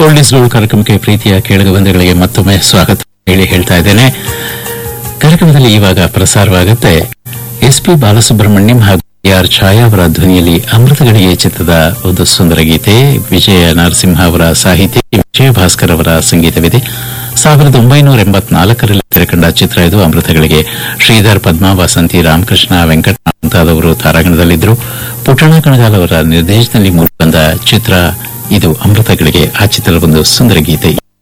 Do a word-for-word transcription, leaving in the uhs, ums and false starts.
Old is gold ಕಾರ್ಯಕ್ರಮಕ್ಕೆ ಪ್ರೀತಿಯ ಕೇಳುಗ ಬಂಧುಗಳಿಗೆ ಮತ್ತೊಮ್ಮೆ ಸ್ವಾಗತ ಹೇಳಿ ಹೇಳ್ತಾ ಇದ್ದೇನೆ. ಕಾರ್ಯಕ್ರಮದಲ್ಲಿ ಇವಾಗ ಪ್ರಸಾರವಾಗುತ್ತೆ ಎಸ್ ಪಿ ಬಾಲಸುಬ್ರಹ್ಮಣ್ಯಂ ಹಾಗೂ ಆರ್ ಛಾಯಾ ಅವರ ಧ್ವನಿಯಲ್ಲಿ ಅಮೃತಗಳಿಗೆ ಚಿತ್ರದ ಒಂದು ಸುಂದರ ಗೀತೆ. ವಿಜಯ ನರಸಿಂಹ ಅವರ ಸಾಹಿತ್ಯ, ವಿಜಯ ಭಾಸ್ಕರ್ ಅವರ ಸಂಗೀತವಿದೆ. ಸಾವಿರದ ಒಂಬೈನೂರ ಎಂಬತ್ನಾಲ್ಕರಲ್ಲಿ ತೆರೆಕಂಡ ಚಿತ್ರ ಇದು. ಅಮೃತಗಳಿಗೆ ಶ್ರೀಧರ್, ಪದ್ಮಾ, ವಾಸಂತಿ, ರಾಮಕೃಷ್ಣ, ವೆಂಕಟ ಮುಂತಾದವರು ತಾರಾಗಣದಲ್ಲಿದ್ದರು. ಪುಟ್ಟಣ ಕಣಗಾಲ್ ಅವರ ನಿರ್ದೇಶನದಲ್ಲಿ ಮೂಡಿಬಂದ ಚಿತ್ರ ಇದು ಅಮೃತಗಳಿಗೆ. ಆ ಚಿತ್ರದ ಒಂದು ಸುಂದರ ಗೀತೆ.